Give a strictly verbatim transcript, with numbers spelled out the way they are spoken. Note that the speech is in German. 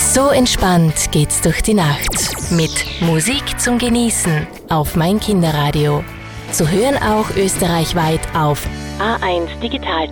So entspannt geht's durch die Nacht. Mit Musik zum Genießen auf mein Kinderradio. Zu hören auch österreichweit auf A eins Digital.